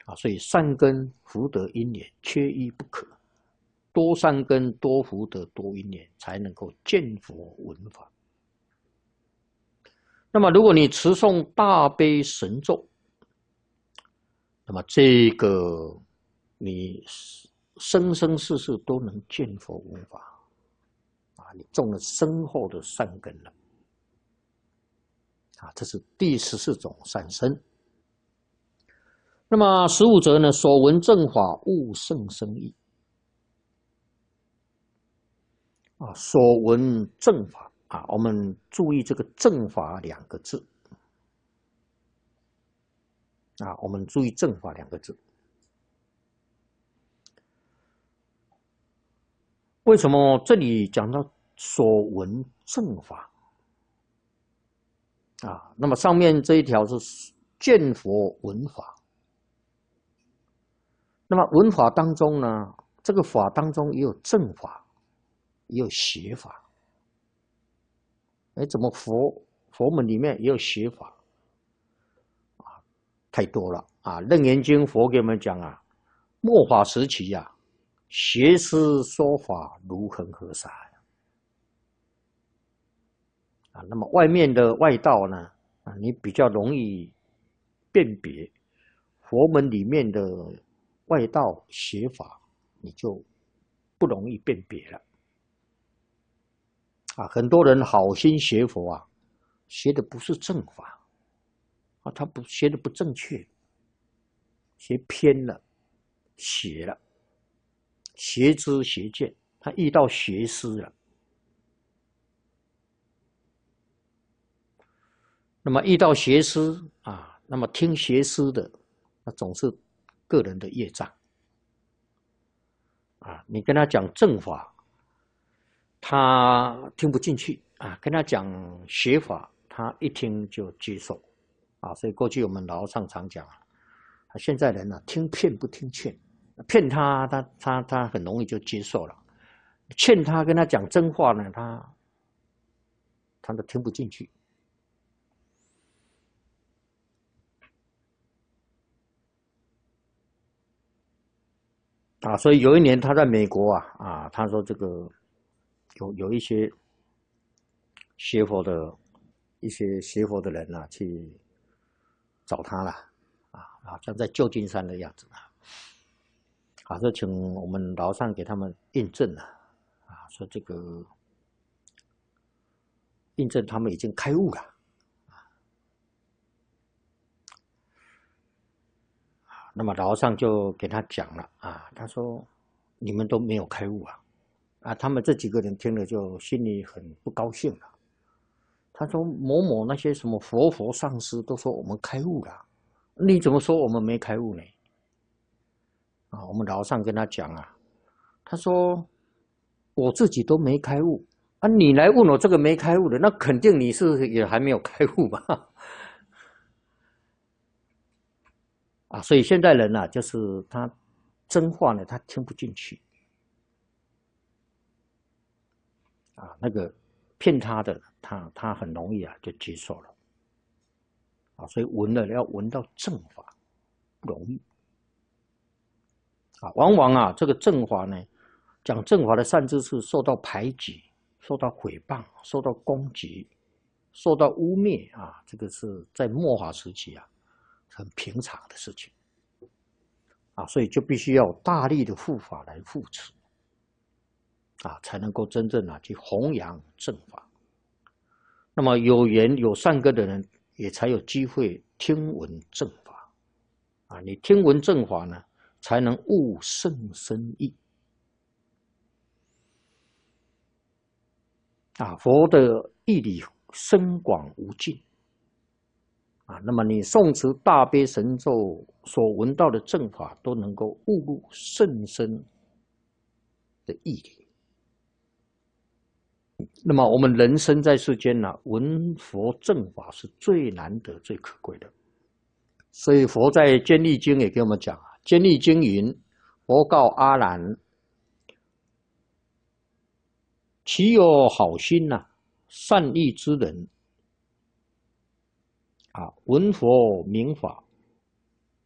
所以善根福德因缘缺一不可，多善根多福德多因缘才能够见佛闻法。那么如果你持诵大悲神咒，那么这个你生生世世都能见佛闻法你种了深厚的善根了这是第14种善身。那么15则呢，所闻正法勿胜生意所闻正法我们注意这个正法2个字我们注意正法2个字。为什么这里讲到所闻正法那么上面这一条是见佛闻法。那么闻法当中呢，这个法当中也有正法，也有邪法。怎么佛门里面也有邪法太多了楞严经佛给我们讲末法时期邪师说法如恒河沙那么外面的外道呢你比较容易辨别，佛门里面的外道邪法你就不容易辨别了很多人好心学佛学的不是正法他不学的不正确，学偏了，邪了，邪知邪见，他遇到邪师了。那么遇到邪师那么听邪师的，那总是个人的业障你跟他讲正法，他听不进去跟他讲邪法，他一听就接受所以过去我们老上常讲现在人听骗不听劝，骗他很容易就接受了，劝他跟他讲真话呢，他都听不进去所以有一年他在美国他说这个有一些学佛的人去找他了好像在旧金山的样子说请我们老上给他们印证了说这个印证他们已经开悟了那么老上就给他讲了他说你们都没有开悟他们这几个人听了就心里很不高兴了。他说某某那些什么佛上师都说我们开悟了，你怎么说我们没开悟呢？我们老上跟他讲他说我自己都没开悟你来问我这个没开悟的，那肯定你是也还没有开悟吧所以现在人就是他真话呢他听不进去那个骗他的他很容易就接受了所以闻了要闻到正法不容易往往这个正法呢，讲正法的善知识受到排挤，受到诽谤，受到攻击，受到污蔑这个是在末法时期很平常的事情所以就必须要大力的护法来护持才能够真正去弘扬正法。那么有缘有善根的人也才有机会听闻正法你听闻正法呢，才能悟甚深义佛的义理深广无尽那么你诵持大悲神咒所闻到的正法，都能够悟入甚深的义理。那么我们人生在世间闻佛正法是最难得最可贵的。所以佛在《坚立经》也给我们讲坚立经云：佛告阿难，其有好心善意之人闻佛明法，